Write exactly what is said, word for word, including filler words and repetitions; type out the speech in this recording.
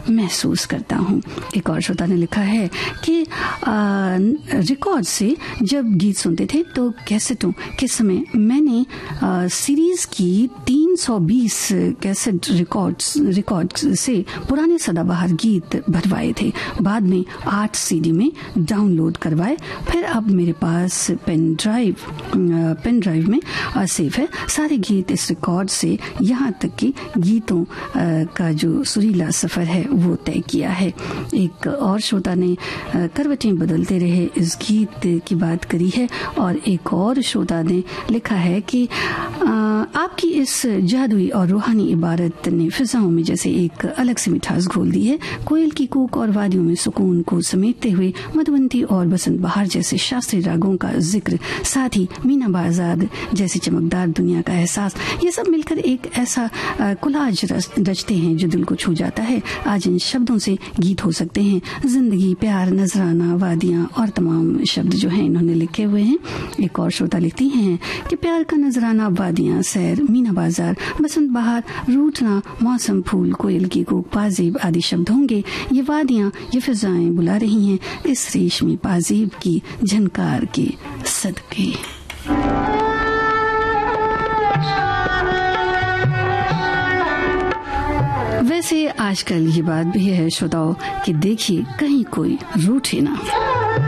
महसूस करता हूँ। एक और श्रोता ने लिखा है कि रिकॉर्ड से जब गीत सुनते थे तो कैसेटों के समय मैंने आ, सीरीज की तीन सौ बीस कैसेट रिकॉर्ड्स रिकॉर्ड्स से पुराने सदाबहार गीत भरवाए थे। बाद में आठ सीडी में डाउनलोड करवाए। फिर अब मेरे पास पेन ड्राइव पेन ड्राइव में सेव है सारे गीत इस रिकॉर्ड से, यहाँ तक कि गीतों का जो सुरीला सफर है वो तय किया है। एक और श्रोता ने करवटें बदलते रहे इस गीत की बात करी है। और एक और श्रोता ने लिखा है कि आपकी इस जादुई और रूहानी इबारत ने फिजाओं में जैसे एक अलग सी मिठास घोल दी है। कोयल की कूक और वादियों में सुकून को समेटते हुए मधुवंती और बसंत बहार जैसे शास्त्रीय रागों का जिक्र, साथ ही मीना बाजार जैसी चमकदार दुनिया का एहसास, ये सब मिलकर एक ऐसा कोलाज रचते हैं जो दिल को छू जाता है। आज इन शब्दों से गीत हो सकते हैं। जिंदगी, प्यार, नजराना, वादियां और तमाम शब्द जो हैं इन्होंने लिखे हुए हैं। एक और श्रोता लिखती हैं कि प्यार का नजराना, वादियां, सैर, मीना बाजार, बसंत बहार, रूठना, मौसम, फूल, कोयल की कूक, पाजेब आदि शब्द होंगे। ये वादियां, ये फिजाएं बुला रही हैं इस रेशमी पाजेब की झनकार के सदके। वैसे आजकल ये बात भी है श्रोताओं कि देखिए कहीं कोई रूठे ना।